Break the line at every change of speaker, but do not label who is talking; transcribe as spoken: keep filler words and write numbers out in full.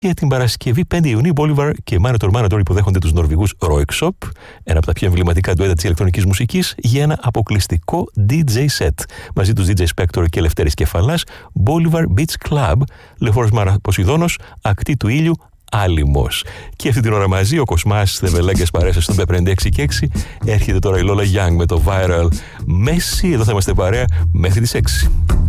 Και την Παρασκευή πέντε Ιουνίου, Bolivar και Manator Manator υποδέχονται τους Νορβηγούς Royksopp, ένα από τα πιο εμβληματικά ντουέτα της ηλεκτρονικής μουσικής, για ένα αποκλειστικό ντι τζέι set. Μαζί τους ντι τζέι Spector και Λευτέρης Κεφαλάς, Bolivar Beach Club, Λεωφόρος Μάρα Ποσειδώνος, Ακτή του Ήλιου, Άλυμος. Και αυτή την ώρα μαζί ο Κοσμάς Δεβελέγκες παρέσα στον πενήντα έξι και έξι. Έρχεται τώρα η Lola Young με το Viral Messi. Εδώ θα είμαστε παρέα μέχρι τις έξι.